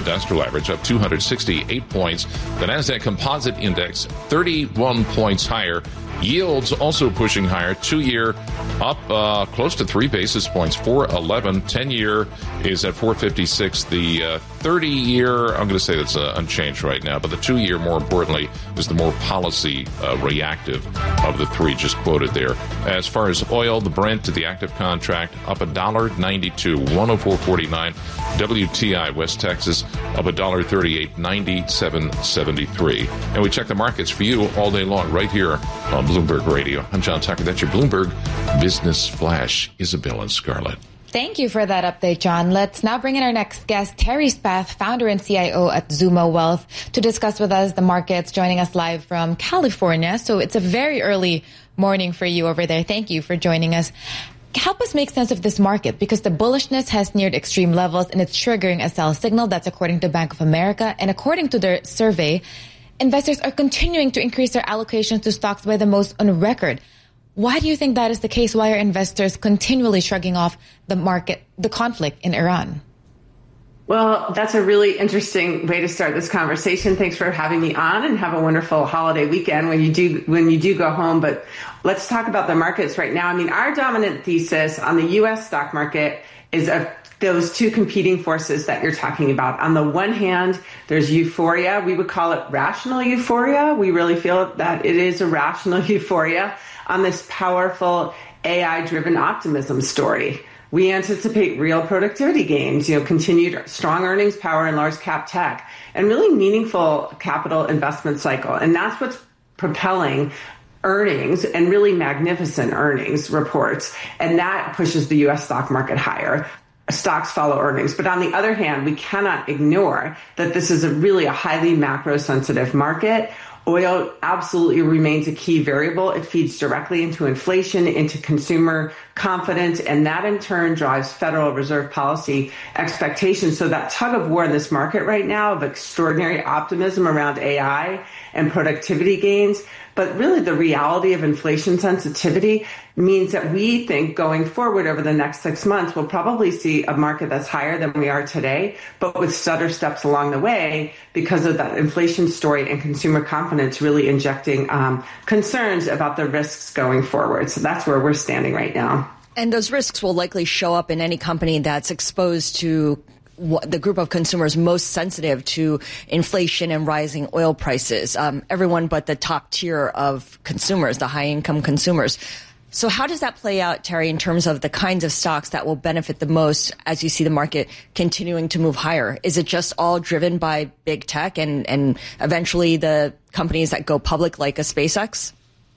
Industrial Average up 268 points. The NASDAQ Composite Index 31 points higher. Yields also pushing higher. 2-year up close to 3 basis points, 411. 10-year is at 456. The 30-year, I'm going to say that's unchanged right now, but the 2-year, more importantly, is the more policy reactive of the three just quoted there. As far as oil, the Brent to the active contract up $1.92, 104.49. WTI West Texas up $1.38, 97.73. And we check the markets for you all day long right here on Bloomberg Radio. I'm John Tucker. That's your Bloomberg Business Flash. Isabel and Scarlett. Thank you for that update, John. Let's now bring in our next guest, Terry Spath, founder and CIO at Zuma Wealth, to discuss with us the markets, joining us live from California. So it's a very early morning for you over there. Thank you for joining us. Help us make sense of this market, because the bullishness has neared extreme levels and it's triggering a sell signal. That's according to Bank of America. And according to their survey, investors are continuing to increase their allocations to stocks by the most on record. Why do you think that is the case? Why are investors continually shrugging off the market, the conflict in Iran? Well, that's a really interesting way to start this conversation. Thanks for having me on, and have a wonderful holiday weekend when you do go home. But let's talk about the markets right now. I mean, our dominant thesis on the U.S. stock market is of those two competing forces that you're talking about. On the one hand, there's euphoria. We would call it rational euphoria. We really feel that it is a rational euphoria on this powerful AI-driven optimism story. We anticipate real productivity gains, continued strong earnings power in large cap tech, and really meaningful capital investment cycle. And that's what's propelling earnings, and really magnificent earnings reports. And that pushes the U.S. stock market higher. Stocks follow earnings. But on the other hand, we cannot ignore that this is really a highly macro-sensitive market. Oil absolutely remains a key variable. It feeds directly into inflation, into consumer confidence, and that in turn drives Federal Reserve policy expectations. So that tug of war in this market right now of extraordinary optimism around AI and productivity gains, but really the reality of inflation sensitivity means that we think going forward over the next 6 months, we'll probably see a market that's higher than we are today, but with stutter steps along the way because of that inflation story and consumer confidence really injecting concerns about the risks going forward. So that's where we're standing right now. And those risks will likely show up in any company that's exposed to the group of consumers most sensitive to inflation and rising oil prices, everyone but the top tier of consumers, the high-income consumers. So how does that play out, Terry, in terms of the kinds of stocks that will benefit the most as you see the market continuing to move higher? Is it just all driven by big tech and eventually the companies that go public like a SpaceX?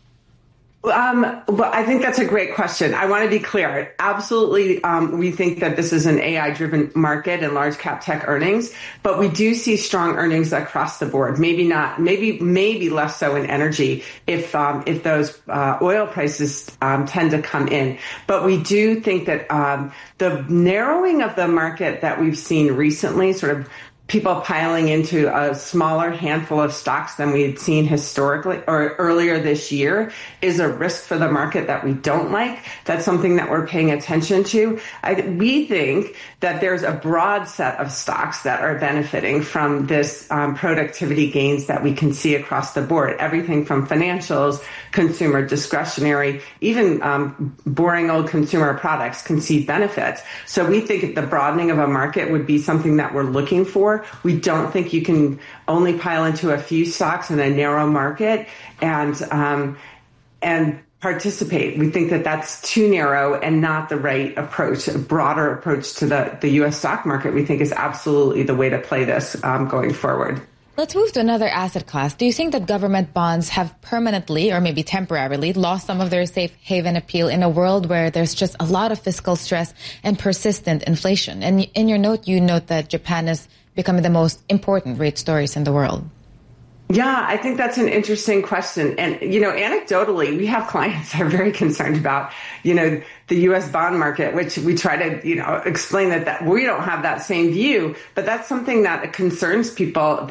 Well, I think that's a great question. I want to be clear. Absolutely, we think that this is an AI-driven market and large cap tech earnings, but we do see strong earnings across the board. Maybe not, maybe less so in energy if those oil prices tend to come in. But we do think that the narrowing of the market that we've seen recently, sort of people piling into a smaller handful of stocks than we had seen historically or earlier this year, is a risk for the market that we don't like. That's something that we're paying attention to. We think that there's a broad set of stocks that are benefiting from this productivity gains that we can see across the board. Everything from financials, consumer discretionary, even boring old consumer products can see benefits. So we think the broadening of a market would be something that we're looking for. We don't think you can only pile into a few stocks in a narrow market and participate. We think that that's too narrow and not the right approach. A broader approach to the U.S. stock market, we think, is absolutely the way to play this going forward. Let's move to another asset class. Do you think that government bonds have permanently or maybe temporarily lost some of their safe haven appeal in a world where there's just a lot of fiscal stress and persistent inflation? And in your note, you note that Japan is becoming the most important rate stories in the world. Yeah, I think that's an interesting question. And, anecdotally, we have clients that are very concerned about, the U.S. bond market, which we try to, explain that we don't have that same view. But that's something that concerns people